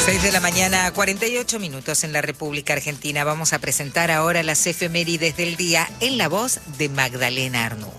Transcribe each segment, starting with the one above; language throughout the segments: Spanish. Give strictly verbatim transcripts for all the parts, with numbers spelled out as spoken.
seis de la mañana, cuarenta y ocho minutos en la República Argentina. Vamos a presentar ahora las efemérides del día en la voz de Magdalena Arnú.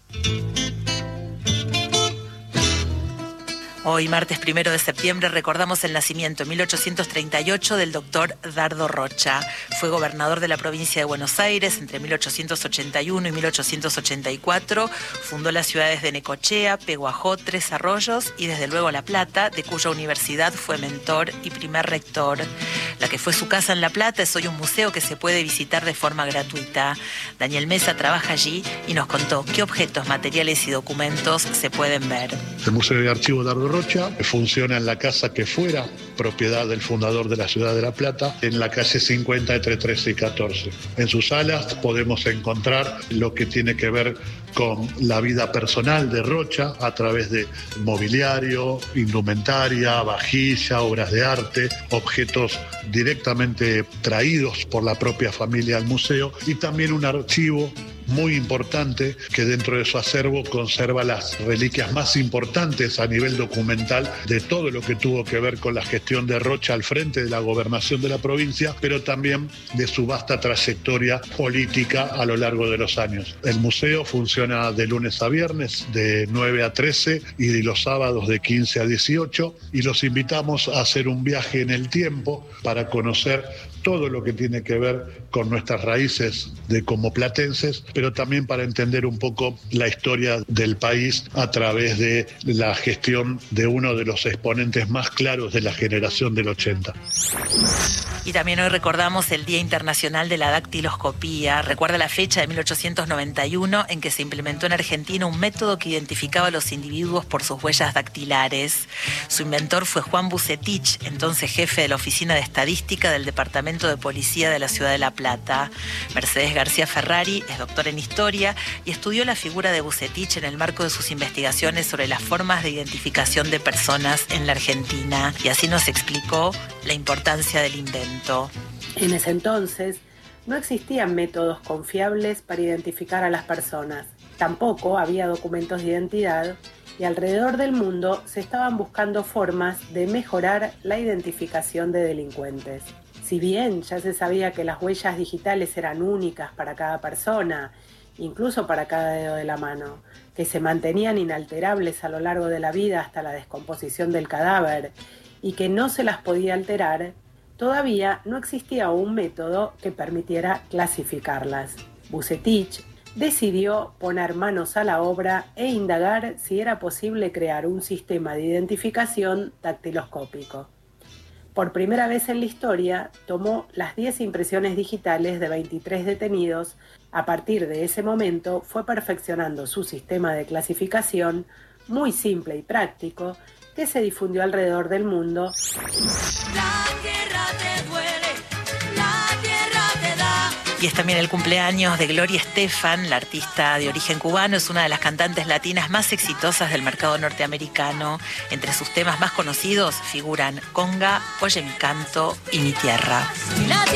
Hoy, martes primero de septiembre, recordamos el nacimiento en mil ochocientos treinta y ocho del doctor Dardo Rocha. Fue gobernador de la provincia de Buenos Aires entre mil ochocientos ochenta y uno y mil ochocientos ochenta y cuatro. Fundó las ciudades de Necochea, Peguajó, Tres Arroyos y desde luego La Plata, de cuya universidad fue mentor y primer rector. La que fue su casa en La Plata es hoy un museo que se puede visitar de forma gratuita. Daniel Mesa trabaja allí y nos contó qué objetos, materiales y documentos se pueden ver. El Museo de Archivo Dardo Rocha funciona en la casa que fuera propiedad del fundador de la ciudad de La Plata, en la calle cincuenta entre trece y catorce. En sus salas podemos encontrar lo que tiene que ver con la vida personal de Rocha a través de mobiliario, indumentaria, vajilla, obras de arte, objetos directamente traídos por la propia familia al museo y también un archivo muy importante que dentro de su acervo conserva las reliquias más importantes a nivel documental de todo lo que tuvo que ver con la gestión de Rocha al frente de la gobernación de la provincia, pero también de su vasta trayectoria política a lo largo de los años. El museo funciona de lunes a viernes de nueve a trece y los sábados de quince a dieciocho y los invitamos a hacer un viaje en el tiempo para conocer todo lo que tiene que ver con nuestras raíces de como platenses, pero también para entender un poco la historia del país a través de la gestión de uno de los exponentes más claros de la generación del ochenta. Y también hoy recordamos el Día Internacional de la Dactiloscopía. Recuerda la fecha de mil ochocientos noventa y uno en que se implementó en Argentina un método que identificaba a los individuos por sus huellas dactilares. Su inventor fue Juan Bucetich, entonces jefe de la Oficina de Estadística del Departamento de Policía de la Ciudad de La Plata. Mercedes García Ferrari es doctora en Historia y estudió la figura de Bucetich en el marco de sus investigaciones sobre las formas de identificación de personas en la Argentina. Y así nos explicó la importancia del invento. En ese entonces no existían métodos confiables para identificar a las personas. Tampoco había documentos de identidad y alrededor del mundo se estaban buscando formas de mejorar la identificación de delincuentes. Si bien ya se sabía que las huellas digitales eran únicas para cada persona, incluso para cada dedo de la mano, que se mantenían inalterables a lo largo de la vida hasta la descomposición del cadáver y que no se las podía alterar, todavía no existía un método que permitiera clasificarlas. Bucetich decidió poner manos a la obra e indagar si era posible crear un sistema de identificación dactiloscópico. Por primera vez en la historia, tomó las diez impresiones digitales de veintitrés detenidos. A partir de ese momento, fue perfeccionando su sistema de clasificación, muy simple y práctico, que se difundió alrededor del mundo. La tierra te duele, la tierra te da. Y es también el cumpleaños de Gloria Estefan, la artista de origen cubano, es una de las cantantes latinas más exitosas del mercado norteamericano. Entre sus temas más conocidos figuran Conga, Oye mi canto y Mi tierra.